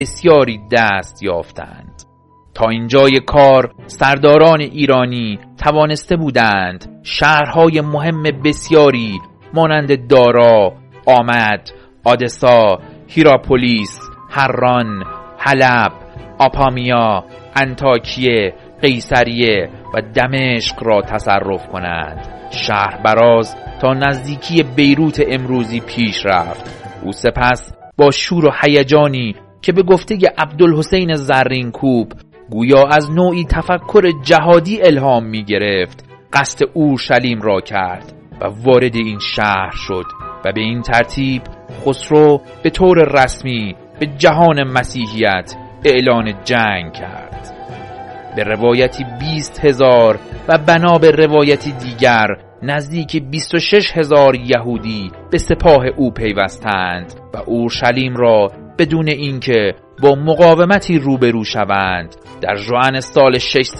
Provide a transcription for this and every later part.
بسیاری دست یافتند. تا اینجای کار سرداران ایرانی توانسته بودند شهرهای مهم بسیاری مانند دارا، آمد، آدسا، هیراپولیس، هران، حلب، آپامیا، انطاکیه، قیصریه و دمشق را تصرف کنند. شهربراز تا نزدیکی بیروت امروزی پیش رفت. او سپس با شور و هیجانی که به گفته عبدالحسین زرینکوب گویا از نوعی تفکر جهادی الهام می گرفت، قصد اورشلیم را کرد و وارد این شهر شد و به این ترتیب خسرو به طور رسمی به جهان مسیحیت اعلان جنگ کرد. به روایتی 20,000 و بنا به روایتی دیگر نزدیک 26,000 یهودی به سپاه او پیوستند و اورشلیم را بدون اینکه با مقاومتی روبرو شوند در ژوئن سال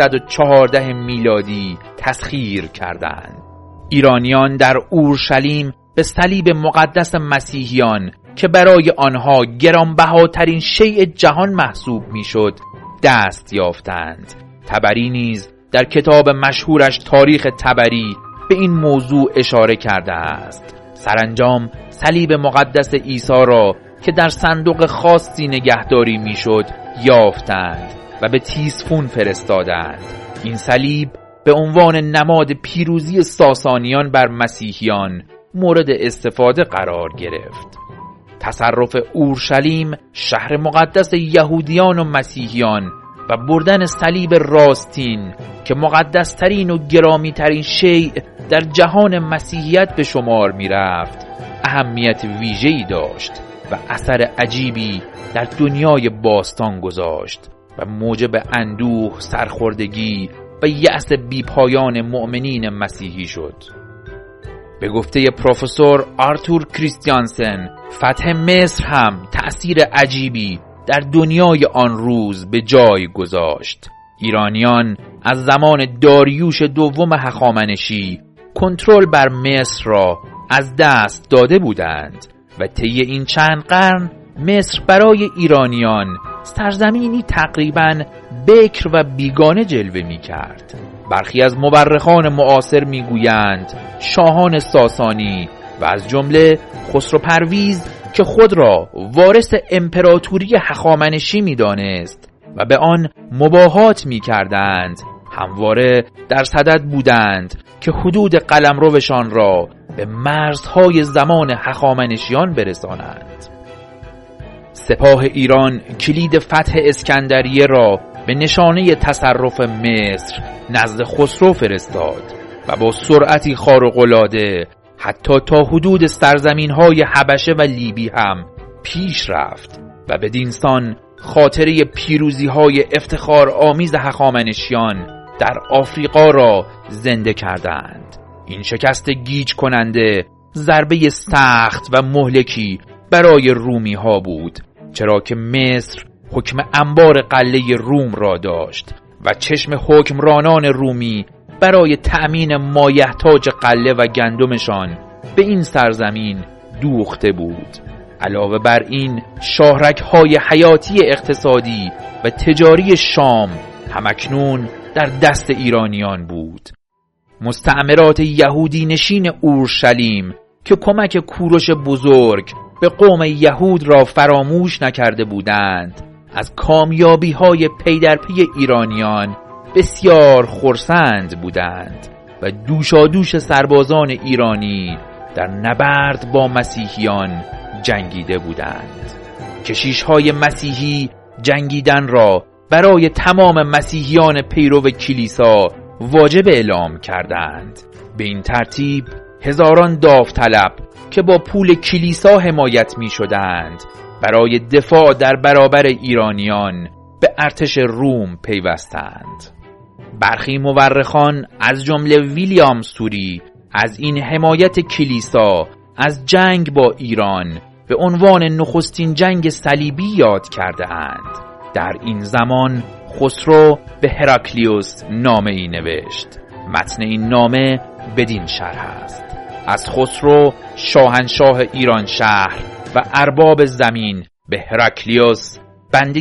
614 میلادی تسخیر کردند. ایرانیان در اورشلیم به صلیب مقدس مسیحیان که برای آنها گرانبهاترین شیء جهان محسوب میشد دست یافتند. طبری نیز در کتاب مشهورش تاریخ طبری به این موضوع اشاره کرده است. سرانجام صلیب مقدس عیسی را که در صندوق خاصی نگهداری میشد یافتند و به تیسفون فرستادند. این صلیب به عنوان نماد پیروزی ساسانیان بر مسیحیان مورد استفاده قرار گرفت. تصرف اورشلیم، شهر مقدس یهودیان و مسیحیان، و بردن صلیب راستین که مقدسترین و گرامیترین شیء در جهان مسیحیت به شمار می رفت اهمیت ویژه‌ای داشت و اثر عجیبی در دنیای باستان گذاشت و موجب اندوه، سرخوردگی و یأس بیپایان مؤمنین مسیحی شد. به گفته پروفسور آرتور کریستیانسن، فتح مصر هم تأثیر عجیبی در دنیای آن روز به جای گذاشت. ایرانیان از زمان داریوش دوم هخامنشی کنترل بر مصر را از دست داده بودند و طی این چند قرن مصر برای ایرانیان سرزمینی تقریباً بکر و بیگانه جلوه می کرد. برخی از مورخان معاصر می گویند شاهان ساسانی و از جمله خسرو پرویز که خود را وارث امپراتوری هخامنشی می دانست و به آن مباهات می کردند، همواره در صدد بودند که حدود قلمروشان را به مرزهای زمان هخامنشیان برسانند. سپاه ایران کلید فتح اسکندریه را به نشانه تصرف مصر نزد خسرو فرستاد و با سرعتی خارق‌العاده حتی تا حدود سرزمین‌های حبشه و لیبی هم پیش رفت و بدینسان خاطره پیروزی‌های افتخار آمیز هخامنشیان در آفریقا را زنده کردند. این شکست گیج کننده ضربه سخت و مهلکی برای رومی ها بود، چرا که مصر حکم انبار قلعه روم را داشت و چشم حکمرانان رومی برای تأمین مایحتاج قلعه و گندمشان به این سرزمین دوخته بود. علاوه بر این شاهرگ‌های حیاتی اقتصادی و تجاری شام همکنون در دست ایرانیان بود. مستعمرات یهودی نشین اورشلیم که کمک کوروش بزرگ به قوم یهود را فراموش نکرده بودند، از کامیابی‌های پی در پی ایرانیان بسیار خرسند بودند و دوشادوش سربازان ایرانی در نبرد با مسیحیان جنگیده بودند. کشیش‌های مسیحی جنگیدن را برای تمام مسیحیان پیرو کلیسا واجب اعلام کردند. به این ترتیب هزاران داوطلب که با پول کلیسا حمایت می شدند برای دفاع در برابر ایرانیان به ارتش روم پیوستند. برخی مورخان از جمله ویلیام سوری از این حمایت کلیسا از جنگ با ایران به عنوان نخستین جنگ صلیبی یاد کرده اند. در این زمان خسرو به هراکلیوس نامه ای نوشت. متن این نامه بدین شرح است: از خسرو شاهنشاه ایران شهر و ارباب زمین به هراکلیوس بنده